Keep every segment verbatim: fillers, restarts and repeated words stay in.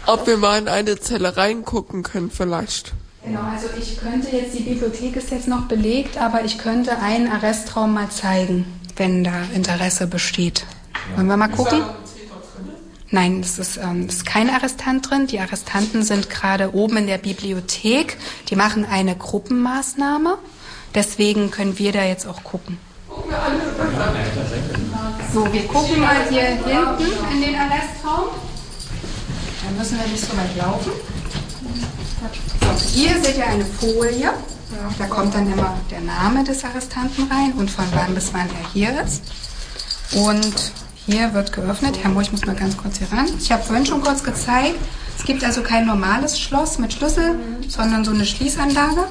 Ob wir mal in eine Zelle reingucken können vielleicht. Genau, also ich könnte jetzt, die Bibliothek ist jetzt noch belegt, aber ich könnte einen Arrestraum mal zeigen, wenn da Interesse besteht. Wollen wir mal gucken? Nein, es ist, ähm, es ist kein Arrestant drin. Die Arrestanten sind gerade oben in der Bibliothek. Die machen eine Gruppenmaßnahme. Deswegen können wir da jetzt auch gucken. So, wir gucken mal hier hinten in den Arrestraum. Da müssen wir nicht so weit laufen. So, hier seht ihr eine Folie. Da kommt dann immer der Name des Arrestanten rein und von wann bis wann er hier ist. Und hier wird geöffnet. Herr Mohr, ich muss mal ganz kurz hier ran. Ich habe vorhin schon kurz gezeigt. Es gibt also kein normales Schloss mit Schlüssel, sondern so eine Schließanlage.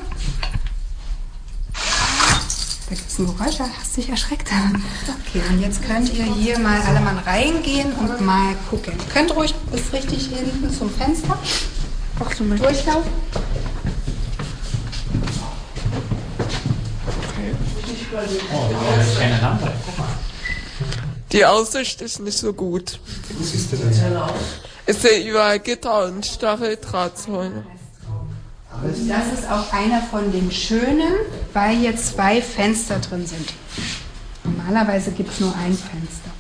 Da gibt es ein Geräusch, da hast du dich erschreckt. Okay, und jetzt könnt ihr hier mal alle mal reingehen und mal gucken. Ihr könnt ruhig bis richtig hinten zum Fenster durchlaufen. Oh, das ist keine Lampe. Guck mal. Die Aussicht ist nicht so gut. Wo siehst du denn? Ich sehe überall Gitter und Stacheldrahtzäune. Das ist auch einer von den schönen, weil hier zwei Fenster drin sind. Normalerweise gibt es nur ein Fenster.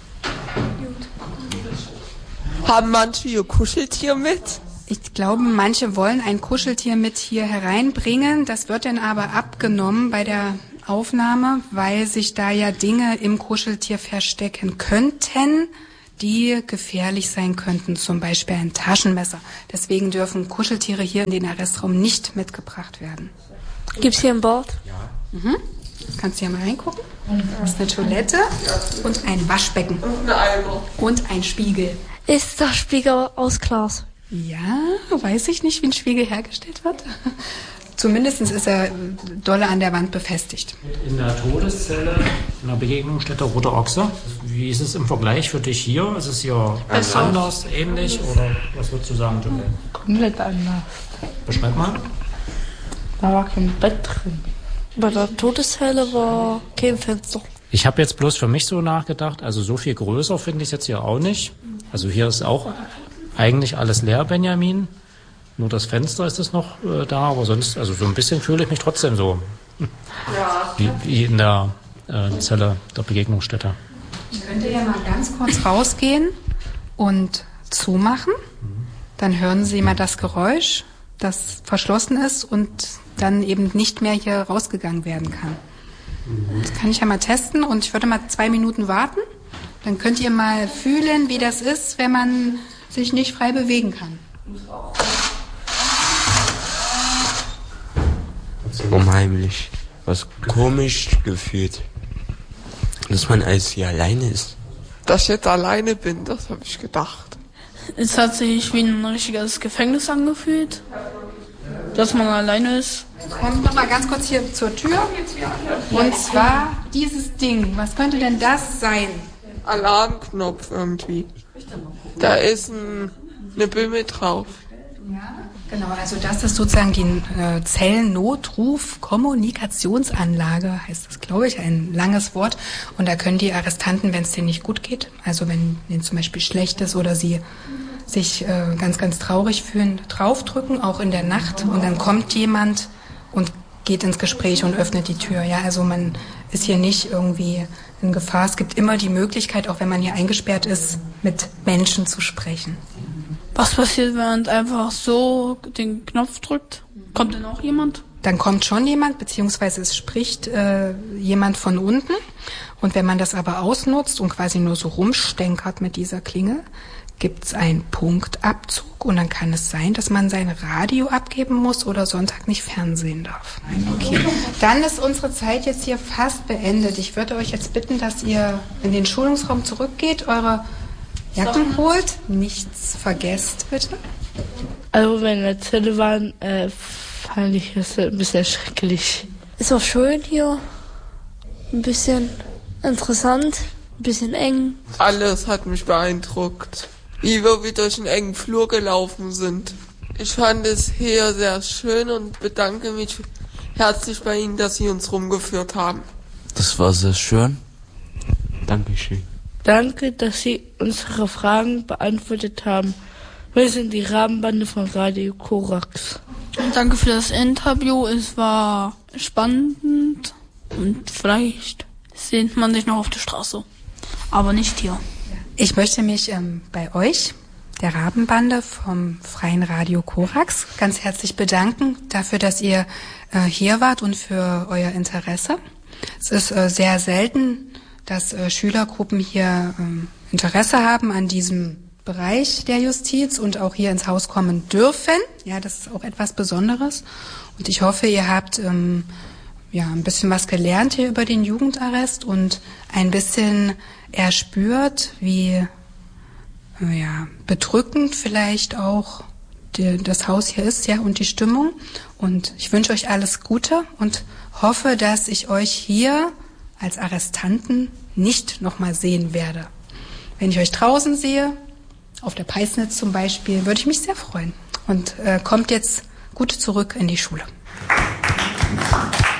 Haben manche ihr Kuscheltier mit? Ich glaube, manche wollen ein Kuscheltier mit hier hereinbringen. Das wird dann aber abgenommen bei der Aufnahme, weil sich da ja Dinge im Kuscheltier verstecken könnten, die gefährlich sein könnten, zum Beispiel ein Taschenmesser. Deswegen dürfen Kuscheltiere hier in den Arrestraum nicht mitgebracht werden. Gibt es hier ein Bad? Ja. Mhm. Kannst du hier mal reingucken? Das ist eine Toilette und ein Waschbecken. Und ein Eimer. Und ein Spiegel. Ist der Spiegel aus Glas? Ja, weiß ich nicht, wie ein Spiegel hergestellt wird. Zumindest ist er dolle an der Wand befestigt. In der Todeszelle, in der Begegnungsstätte Rote Ochse, wie ist es im Vergleich für dich hier? Ist es hier also anders, ähnlich oder was würdest du sagen, Julia? Komplett anders. Beschreib mal. Da war kein Bett drin. Bei der Todeszelle war kein Fenster. Ich habe jetzt bloß für mich so nachgedacht, also so viel größer finde ich es jetzt hier auch nicht. Also hier ist auch eigentlich alles leer, Benjamin. Nur das Fenster ist es noch äh, da, aber sonst, also so ein bisschen fühle ich mich trotzdem so. Ja. Wie, wie in der äh, Zelle der Begegnungsstätte. Könnt ihr ja mal ganz kurz rausgehen und zumachen. Dann hören Sie mal das Geräusch, das verschlossen ist und dann eben nicht mehr hier rausgegangen werden kann. Das kann ich ja mal testen und ich würde mal zwei Minuten warten. Dann könnt ihr mal fühlen, wie das ist, wenn man sich nicht frei bewegen kann. Unheimlich. Was komisch gefühlt. Dass man als hier alleine ist. Dass ich jetzt alleine bin, das habe ich gedacht. Es hat sich wie ein richtiges Gefängnis angefühlt. Dass man alleine ist. Kommt noch mal ganz kurz hier zur Tür. Und zwar dieses Ding. Was könnte denn das sein? Alarmknopf irgendwie. Da ist ein, eine Bimmel drauf. Ja, genau. Also das ist sozusagen die äh, Zellennotruf-Kommunikationsanlage, heißt das, glaube ich, ein langes Wort. Und da können die Arrestanten, wenn es denen nicht gut geht, also wenn denen zum Beispiel schlecht ist oder sie sich äh, ganz, ganz traurig fühlen, draufdrücken, auch in der Nacht. Und dann kommt jemand und geht ins Gespräch und öffnet die Tür. Ja, also man ist hier nicht irgendwie in Gefahr. Es gibt immer die Möglichkeit, auch wenn man hier eingesperrt ist, mit Menschen zu sprechen. Was passiert, wenn man einfach so den Knopf drückt? Kommt denn auch jemand? Dann kommt schon jemand, beziehungsweise es spricht äh, jemand von unten. Und wenn man das aber ausnutzt und quasi nur so rumstänkert mit dieser Klingel, gibt's einen Punktabzug und dann kann es sein, dass man sein Radio abgeben muss oder Sonntag nicht fernsehen darf. Okay. Dann ist unsere Zeit jetzt hier fast beendet. Ich würde euch jetzt bitten, dass ihr in den Schulungsraum zurückgeht, eure Jacken holt, nichts vergesst, bitte. Also wenn wir in der Zelle waren, äh, fand ich es ein bisschen schrecklich. Es war schön hier, ein bisschen interessant, ein bisschen eng. Alles hat mich beeindruckt, wie wir wieder durch einen engen Flur gelaufen sind. Ich fand es hier sehr schön und bedanke mich herzlich bei Ihnen, dass Sie uns rumgeführt haben. Das war sehr schön. Dankeschön. Danke, dass Sie unsere Fragen beantwortet haben. Wir sind die Rabenbande von Radio Korax. Danke für das Interview. Es war spannend und vielleicht sehnt man sich noch auf der Straße, aber nicht hier. Ich möchte mich ähm, bei euch, der Rabenbande vom Freien Radio Korax, ganz herzlich bedanken dafür, dass ihr äh, hier wart und für euer Interesse. Es ist äh, sehr selten, dass äh, Schülergruppen hier äh, Interesse haben an diesem Bereich der Justiz und auch hier ins Haus kommen dürfen. Ja, das ist auch etwas Besonderes. Und ich hoffe, ihr habt ähm, ja ein bisschen was gelernt hier über den Jugendarrest und ein bisschen erspürt, wie äh, ja, bedrückend vielleicht auch die, das Haus hier ist, ja, und die Stimmung. Und ich wünsche euch alles Gute und hoffe, dass ich euch hier als Arrestanten nicht nochmal sehen werde. Wenn ich euch draußen sehe, auf der Peisnitz zum Beispiel, würde ich mich sehr freuen. Und äh, kommt jetzt gut zurück in die Schule.